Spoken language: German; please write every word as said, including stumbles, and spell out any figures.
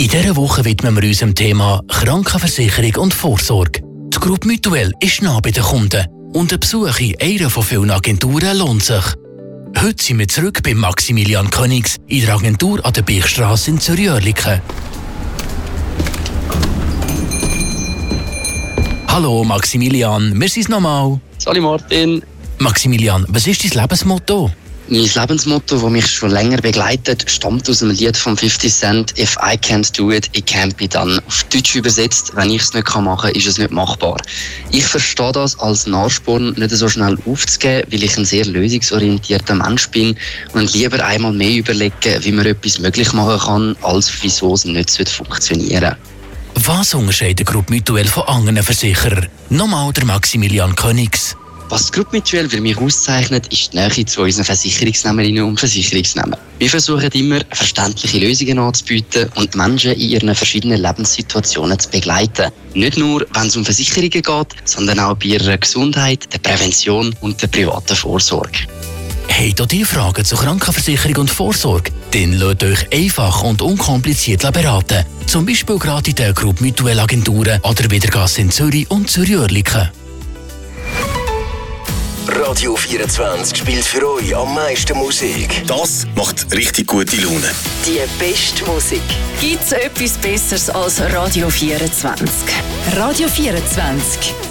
In dieser Woche widmen wir uns dem Thema Krankenversicherung und Vorsorge. Die Gruppe Mutuelle ist nah bei den Kunden und ein Besuch in einer von vielen Agenturen lohnt sich. Heute sind wir zurück bei Maximilian Königs in der Agentur an der Birchstrasse in Zürich-Oerlikon. Hallo Maximilian, wir sind's nochmal. Salut Martin. Maximilian, was ist dein Lebensmotto? Mein Lebensmotto, das mich schon länger begleitet, stammt aus einem Lied von fifty Cent. If I can't do it, it can't be done. Auf Deutsch übersetzt, wenn ich es nicht machen kann, ist es nicht machbar. Ich verstehe das als Nachsporn, nicht so schnell aufzugeben, weil ich ein sehr lösungsorientierter Mensch bin und lieber einmal mehr überlegen, wie man etwas möglich machen kann, als wieso es nicht funktionieren soll. Was unterscheidet die Gruppe Mutuelle von anderen Versicherern? Nochmal der Maximilian Königs. Was die Gruppe Mutuelle für mich auszeichnet, ist die Nähe zu unseren Versicherungsnehmerinnen und Versicherungsnehmern. Wir versuchen immer, verständliche Lösungen anzubieten und die Menschen in ihren verschiedenen Lebenssituationen zu begleiten. Nicht nur, wenn es um Versicherungen geht, sondern auch bei ihrer Gesundheit, der Prävention und der privaten Vorsorge. Habt ihr die Fragen zur Krankenversicherung und Vorsorge? Dann lasst euch einfach und unkompliziert beraten. Zum Beispiel gerade in der Gruppe Mutuelle Agenturen an der Wiedergasse in Zürich und Zürich-Oerlikon. Radio vierundzwanzig spielt für euch am meisten Musik. Das macht richtig gute Laune. Die beste Musik. Gibt's etwas Besseres als Radio vierundzwanzig? Radio vierundzwanzig.